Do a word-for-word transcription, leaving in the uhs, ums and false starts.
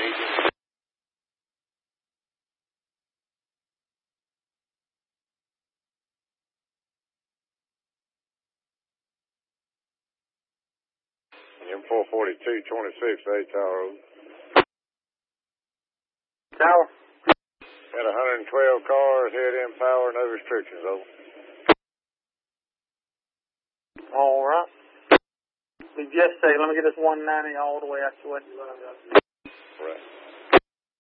medium. M four forty-two twenty-six, eight Tower Road. Tower. Got one hundred twelve cars, head in power, no restrictions, over. All right. We just say, let me get this one ninety all the way out your way. Right.